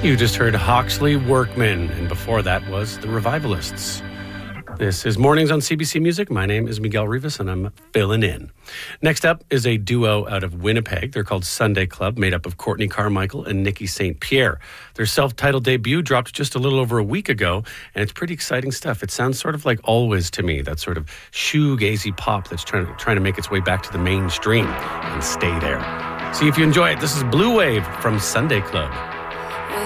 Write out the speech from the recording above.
You just heard Hawksley Workman, and before that was The Revivalists. This is Mornings on CBC Music. My name is Miguel Rivas, and I'm filling in. Next up is a duo out of Winnipeg. They're called Sunday Club, made up of Courtney Carmichael and Nikki St. Pierre. Their self-titled debut dropped just a little over a week ago, and it's pretty exciting stuff. It sounds sort of like Always to me, that sort of shoegazy pop that's trying to make its way back to the mainstream and stay there. See if you enjoy it. This is Blue Wave from Sunday Club.